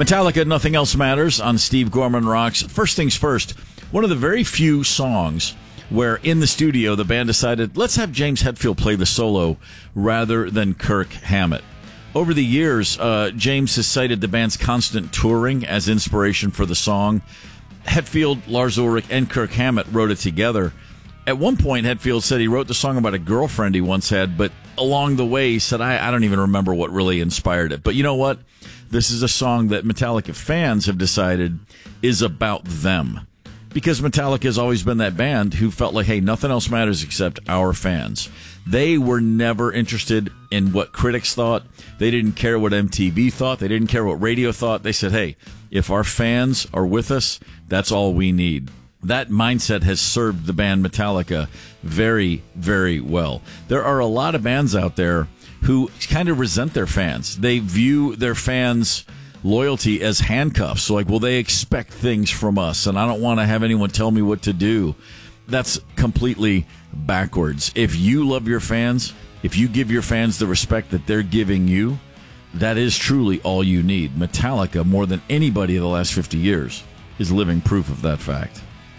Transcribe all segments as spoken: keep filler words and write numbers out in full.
Metallica, Nothing Else Matters on Steve Gorman Rocks. First things first, one of the very few songs where in the studio the band decided, let's have James Hetfield play the solo rather than Kirk Hammett. Over the years, uh, James has cited the band's constant touring as inspiration for the song. Hetfield, Lars Ulrich, and Kirk Hammett wrote it together. At one point, Hetfield said he wrote the song about a girlfriend he once had, but along the way he said, I, I don't even remember what really inspired it. But you know what? This is a song that Metallica fans have decided is about them. Because Metallica has always been that band who felt like, hey, nothing else matters except our fans. They were never interested in what critics thought. They didn't care what M T V thought. They didn't care what radio thought. They said, hey, if our fans are with us, that's all we need. That mindset has served the band Metallica very, very well. There are a lot of bands out there who kind of resent their fans. They view their fans' loyalty as handcuffs. So like, well, they expect things from us, and I don't want to have anyone tell me what to do. That's completely backwards. If you love your fans, if you give your fans the respect that they're giving you, that is truly all you need. Metallica, more than anybody in the last fifty years, is living proof of that fact.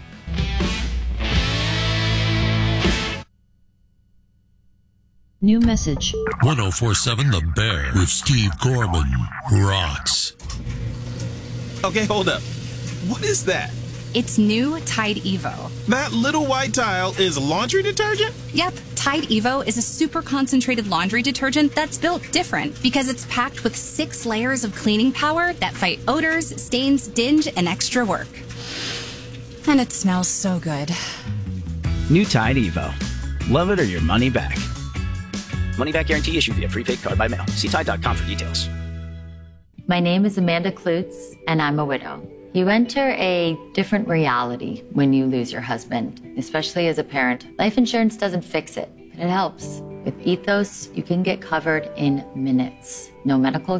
New message. one oh four point seven The Bear with Steve Gorman rocks. Okay, hold up. What is that? It's new Tide Evo. That little white tile is laundry detergent? Yep, Tide Evo is a super concentrated laundry detergent that's built different because it's packed with six layers of cleaning power that fight odors, stains, dinge, and extra work. And it smells so good. New Tide Evo. Love it or your money back. Money back guarantee issued via prepaid card by mail. See Tide dot com for details. My name is Amanda Klutz, and I'm a widow. You enter a different reality when you lose your husband, especially as a parent. Life insurance doesn't fix it, but it helps. With Ethos, you can get covered in minutes. No medical